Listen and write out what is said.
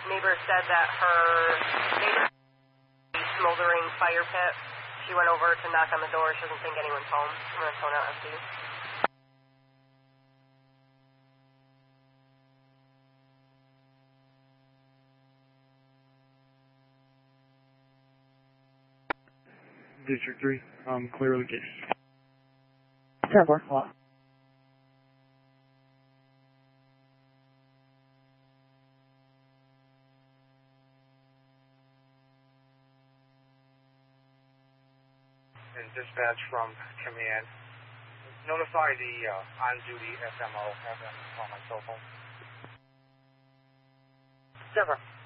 neighbor said that her neighbor smoldering fire pit. She went over to knock on the door. She doesn't think anyone's home. I'm going to phone out SD. District 3, clear the case. 10-4, hold on. And dispatch from command. Notify the on-duty SMO. Have them on my cell phone. 10-4.